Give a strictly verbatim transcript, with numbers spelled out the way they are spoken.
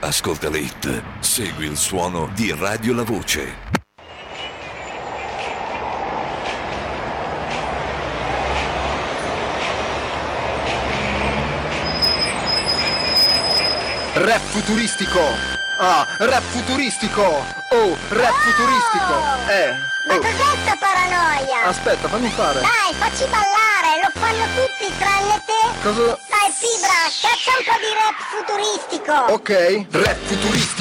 ascolta le hit, segui il suono di Radio La Voce. Rap futuristico! Ah, rap futuristico! Oh, rap futuristico! Eh! Ma Oh. cos'è sta paranoia? Aspetta, fammi fare! Dai, facci ballare, lo fanno tutti tranne te! Cosa? Dai, Fibra, caccia un po' di rap futuristico! Ok, rap futuristico!